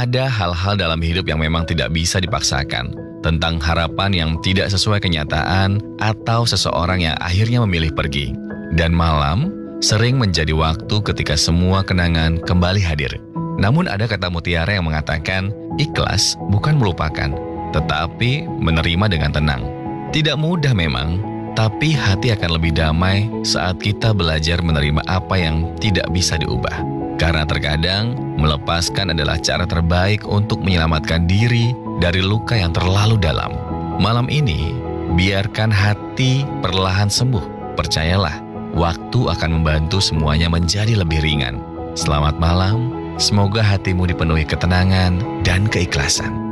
Ada hal-hal dalam hidup yang memang tidak bisa dipaksakan, tentang harapan yang tidak sesuai kenyataan atau seseorang yang akhirnya memilih pergi. Dan malam sering menjadi waktu ketika semua kenangan kembali hadir. Namun ada kata mutiara yang mengatakan, ikhlas bukan melupakan, tetapi menerima dengan tenang. Tidak mudah memang, tapi hati akan lebih damai saat kita belajar menerima apa yang tidak bisa diubah. Karena terkadang melepaskan adalah cara terbaik untuk menyelamatkan diri dari luka yang terlalu dalam. Malam ini, biarkan hati perlahan sembuh. Percayalah, waktu akan membantu semuanya menjadi lebih ringan. Selamat malam, semoga hatimu dipenuhi ketenangan dan keikhlasan.